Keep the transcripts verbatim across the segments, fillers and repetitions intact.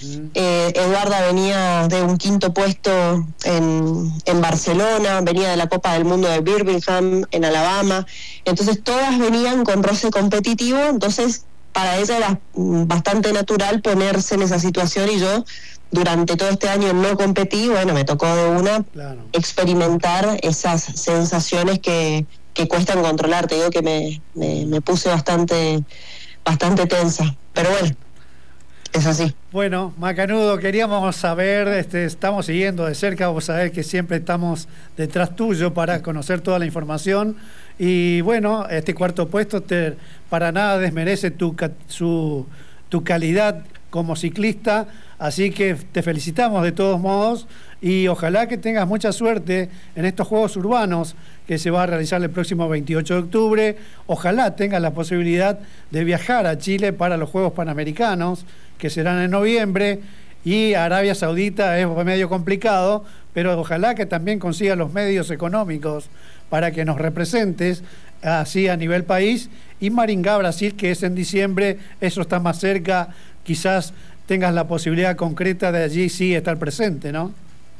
Uh-huh. eh, Eduarda venía de un quinto puesto en, en Barcelona, venía de la Copa del Mundo de Birmingham, en Alabama. Entonces todas venían con roce competitivo, entonces para ella era bastante natural ponerse en esa situación, y yo durante todo este año no competí. Bueno, me tocó de una claro. experimentar esas sensaciones que, que cuestan controlar. Te digo que me, me, me puse bastante, bastante tensa, pero bueno, es así. Bueno, Macanudo, queríamos saber, este, estamos siguiendo de cerca, vos sabés que siempre estamos detrás tuyo para conocer toda la información, y bueno, este cuarto puesto te, para nada desmerece tu, su, tu calidad como ciclista, así que te felicitamos de todos modos, y ojalá que tengas mucha suerte en estos Juegos Urbanos que se va a realizar el próximo veintiocho de octubre. Ojalá tengas la posibilidad de viajar a Chile para los Juegos Panamericanos, que serán en noviembre, y Arabia Saudita es medio complicado, pero ojalá que también consigas los medios económicos para que nos representes así a nivel país. Y Maringá, Brasil, que es en diciembre, eso está más cerca, quizás tengas la posibilidad concreta de allí sí estar presente, ¿no?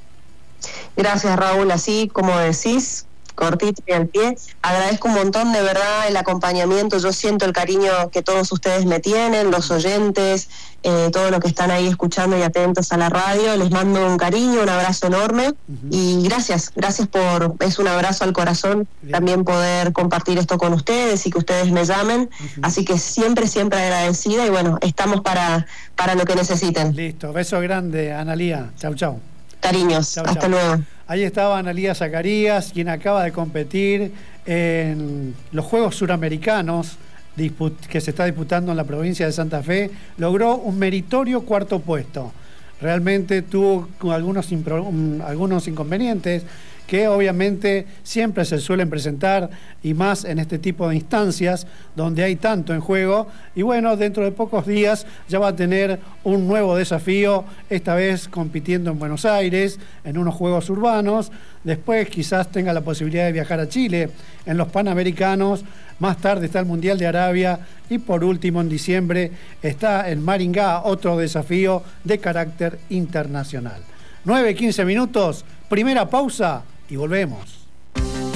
Gracias, Raúl. Así como decís, cortito y al pie, agradezco un montón de verdad el acompañamiento. Yo siento el cariño que todos ustedes me tienen, los oyentes, eh, todos los que están ahí escuchando y atentos a la radio. Les mando un cariño, un abrazo enorme. Uh-huh. Y gracias, gracias por, es un abrazo al corazón. Bien. También poder compartir esto con ustedes y que ustedes me llamen. Uh-huh. Así que siempre, siempre agradecida, y bueno, estamos para, para lo que necesiten. Listo, beso grande, Analía. Chau, chau. Cariños, chau, hasta chau. luego. Ahí estaba Analía Zacarías, quien acaba de competir en los Juegos Suramericanos que se está disputando en la provincia de Santa Fe. Logró un meritorio cuarto puesto. Realmente tuvo algunos, algunos inconvenientes que obviamente siempre se suelen presentar, y más en este tipo de instancias donde hay tanto en juego. Y bueno, dentro de pocos días ya va a tener un nuevo desafío, esta vez compitiendo en Buenos Aires en unos Juegos Urbanos. Después quizás tenga la posibilidad de viajar a Chile en los Panamericanos. Más tarde está el Mundial de Arabia, y por último en diciembre está en Maringá, otro desafío de carácter internacional. nueve quince minutos, primera pausa y volvemos.